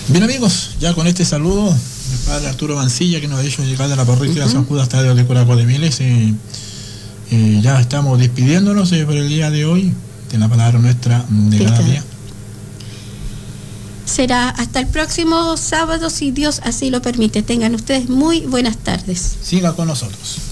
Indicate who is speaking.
Speaker 1: Bien, amigos, ya con este saludo del padre Arturo Mancilla, que nos ha hecho llegar de la parroquia San Judas Tadeo de Curaco de Miles, ya estamos despidiéndonos por el día de hoy de la palabra nuestra de cada día.
Speaker 2: Será hasta el próximo sábado, si Dios así lo permite. Tengan ustedes muy buenas tardes.
Speaker 1: Siga con nosotros.